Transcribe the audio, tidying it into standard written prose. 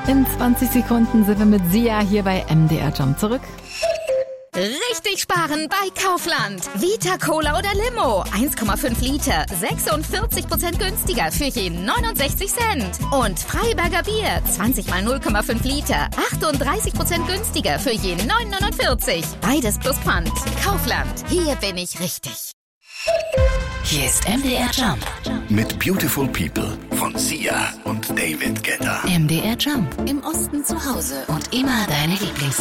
In 20 Sekunden sind wir mit Sia hier bei MDR Jump zurück. Richtig sparen bei Kaufland. Vita Cola oder Limo. 1,5 Liter. 46% günstiger für je 69 Cent. Und Freiberger Bier. 20 mal 0,5 Liter. 38% günstiger für je 9,49. Beides plus Pfand. Kaufland. Hier bin ich richtig. Hier ist MDR Jump. Mit Beautiful People von Sia und David Guetta. MDR Jump. Im Osten zu Hause und immer deine Lieblings